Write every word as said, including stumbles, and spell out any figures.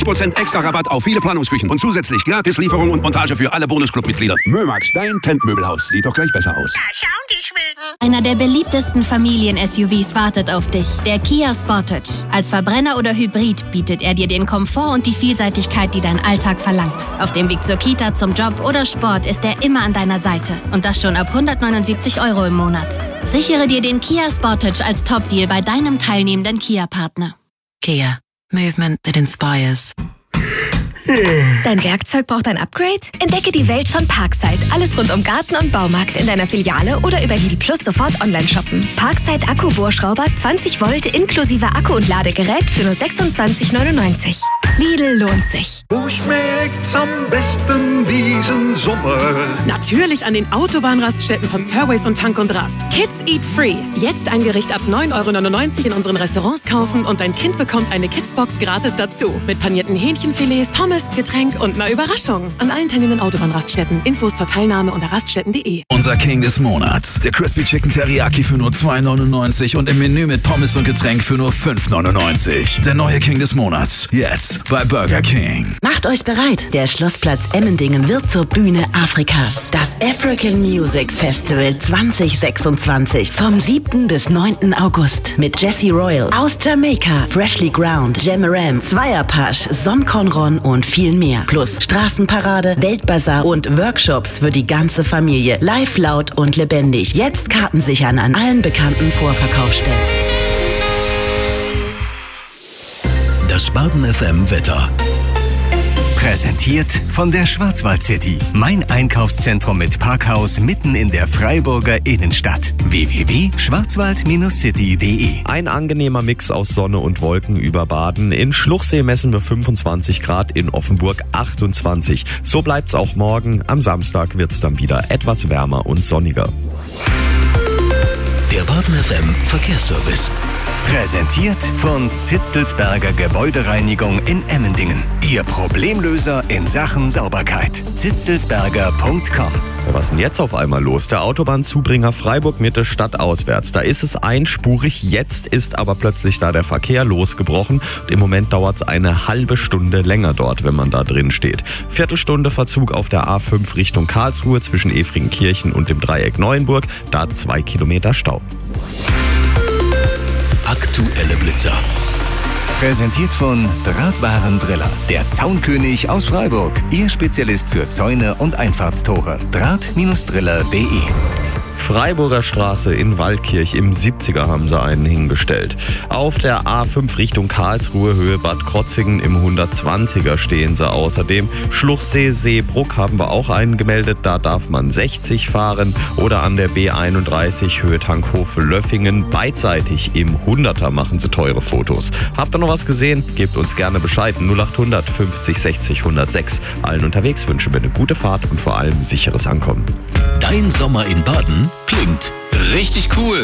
Prozent extra Rabatt auf viele Planungsküchen und zusätzlich gratis Lieferung und Montage für alle Bonusclub-Mitglieder. Mömax, dein Trendmöbelhaus. Sieht doch gleich besser aus. Da schauen die Schweden. Einer der beliebtesten Familien-S U Vs wartet auf dich. Der Kia Sportage. Als Verbrenner oder Hybrid bietet er dir den Komfort und die Vielseitigkeit, die dein Alltag verlangt. Auf dem Weg zur Kita, zum Job oder Sport ist er immer an deiner Seite. Und das schon ab hundertneunundsiebzig Euro im Monat. Sichere dir den Kia Sportage als Top-Deal bei deinem teilnehmenden Kia-Partner. Kia. Movement that inspires. Dein Werkzeug braucht ein Upgrade? Entdecke die Welt von Parkside. Alles rund um Garten und Baumarkt in deiner Filiale oder über Lidl Plus sofort online shoppen. Parkside Akku-Bohrschrauber zwanzig Volt inklusive Akku und Ladegerät für nur sechsundzwanzig neunundneunzig. Lidl lohnt sich. Wo schmeckt's am besten diesen Sommer? Natürlich an den Autobahnraststätten von Surways und Tank und Rast. Kids Eat Free. Jetzt ein Gericht ab neun Euro neunundneunzig in unseren Restaurants kaufen und dein Kind bekommt eine Kidsbox gratis dazu. Mit panierten Hähnchenfilets, Pommes, Getränk und einer Überraschung. An allen teilnehmenden Autobahnraststätten. Infos zur Teilnahme unter raststätten punkt de. Unser King des Monats. Der Crispy Chicken Teriyaki für nur zwei neunundneunzig und im Menü mit Pommes und Getränk für nur fünf neunundneunzig. Der neue King des Monats. Jetzt bei Burger King. Macht euch bereit. Der Schlossplatz Emmendingen wird zur Bühne Afrikas. Das African Music Festival zwanzig sechsundzwanzig. Vom siebten bis neunten August. Mit Jessie Royal aus Jamaika, Freshly Ground, Jamaram, Zweierpasch, Son Conron und viel mehr. Plus Straßenparade, Weltbazar und Workshops für die ganze Familie. Live, laut und lebendig. Jetzt Karten sichern an allen bekannten Vorverkaufsstellen. Das Baden F M Wetter. Präsentiert von der Schwarzwald City. Mein Einkaufszentrum mit Parkhaus mitten in der Freiburger Innenstadt. w w w punkt schwarzwald City punkt de. Ein angenehmer Mix aus Sonne und Wolken über Baden. In Schluchsee messen wir fünfundzwanzig Grad, in Offenburg achtundzwanzig. So bleibt's auch morgen. Am Samstag wird's dann wieder etwas wärmer und sonniger. Der Baden F M Verkehrsservice. Präsentiert von Zitzelsberger Gebäudereinigung in Emmendingen. Ihr Problemlöser in Sachen Sauberkeit. zitzelsberger punkt com. Was ist denn jetzt auf einmal los? Der Autobahnzubringer Freiburg-Mitte stadtauswärts. Da ist es einspurig, jetzt ist aber plötzlich da der Verkehr losgebrochen. Und im Moment dauert es eine halbe Stunde länger dort, wenn man da drin steht. Viertelstunde Verzug auf der A fünf Richtung Karlsruhe zwischen Efringenkirchen und dem Dreieck Neuenburg. Da zwei Kilometer Stau. Aktuelle Blitzer. Präsentiert von Drahtwarendriller, der Zaunkönig aus Freiburg. Ihr Spezialist für Zäune und Einfahrtstore. Draht Driller punkt de. Freiburger Straße in Waldkirch, im siebziger haben sie einen hingestellt. Auf der A fünf Richtung Karlsruhe, Höhe Bad Krotzingen, im hundertzwanziger stehen sie außerdem. Schluchsee, Seebruck haben wir auch einen gemeldet, da darf man sechzig fahren. Oder an der B einunddreißig, Höhe Tankhofe-Löffingen, beidseitig im hunderter machen sie teure Fotos. Habt ihr noch was gesehen? Gebt uns gerne Bescheid. null achthundert fünfzig sechzig hundertsechs. Allen unterwegs wünschen wir eine gute Fahrt und vor allem sicheres Ankommen. Dein Sommer in Baden klingt richtig cool.